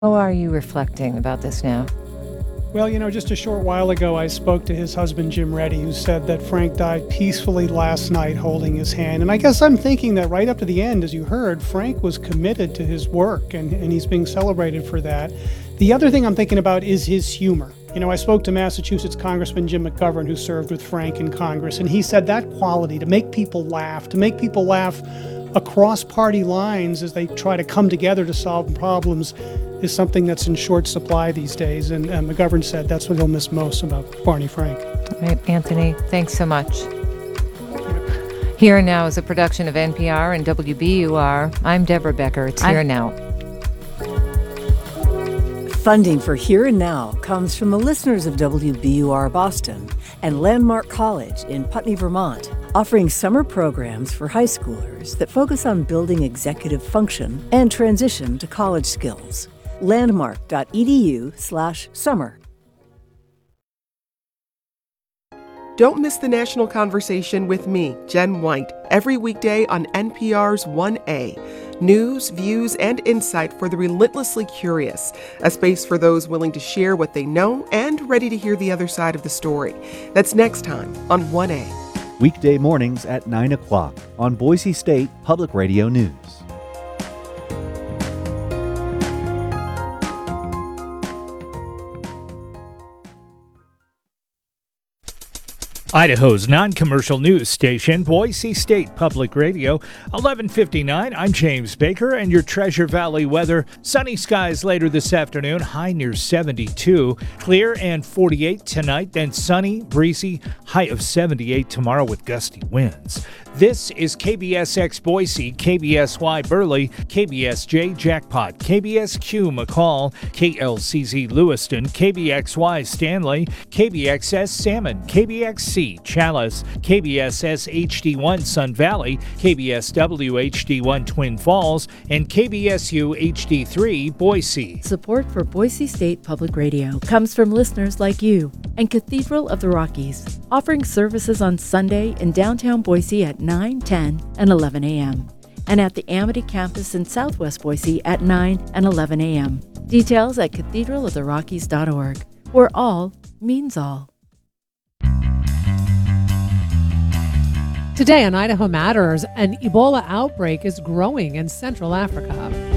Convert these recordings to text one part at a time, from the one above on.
How are you reflecting about this now? Well, just a short while ago, I spoke to his husband, Jim Reddy, who said that Frank died peacefully last night holding his hand. And I guess I'm thinking that right up to the end, as you heard, Frank was committed to his work, and he's being celebrated for that. The other thing I'm thinking about is his humor. I spoke to Massachusetts Congressman Jim McGovern, who served with Frank in Congress, and he said that quality, to make people laugh across party lines as they try to come together to solve problems, is something that's in short supply these days. And McGovern said that's what he'll miss most about Barney Frank. All right, Anthony, thanks so much. Here and Now is a production of NPR and WBUR. I'm Deborah Becker. It's Here and Now. Funding for Here and Now comes from the listeners of WBUR Boston and Landmark College in Putney, Vermont, offering summer programs for high schoolers that focus on building executive function and transition to college skills. Landmark.edu/summer. Don't miss the national conversation with me, Jen White, every weekday on NPR's 1A. News, views, and insight for the relentlessly curious. A space for those willing to share what they know and ready to hear the other side of the story. That's next time on 1A. Weekday mornings at 9 o'clock on Boise State Public Radio News. Idaho's non-commercial news station, Boise State Public Radio, 11:59. I'm James Baker, and your Treasure Valley weather. Sunny skies later this afternoon, high near 72. Clear and 48 tonight, then sunny, breezy, high of 78 tomorrow with gusty winds. This is KBSX Boise, KBSY Burley, KBSJ Jackpot, KBSQ McCall, KLCZ Lewiston, KBXY Stanley, KBXS Salmon, KBXC Chalice, KBSS HD1 Sun Valley, KBSW HD1 Twin Falls, and KBSU HD3 Boise. Support for Boise State Public Radio comes from listeners like you and Cathedral of the Rockies, offering services on Sunday in downtown Boise at 9, 10, and 11 a.m. and at the Amity campus in Southwest Boise at 9 and 11 a.m. Details at cathedraloftherockies.org, where all means all. Today on Idaho Matters, an Ebola outbreak is growing in Central Africa.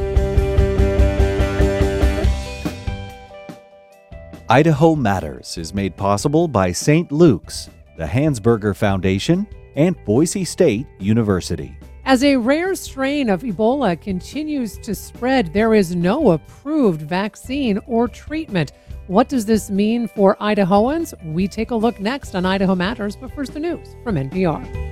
Idaho Matters is made possible by St. Luke's, the Hansberger Foundation, and Boise State University. As a rare strain of Ebola continues to spread, there is no approved vaccine or treatment. What does this mean for Idahoans? We take a look next on Idaho Matters, but first the news from NPR.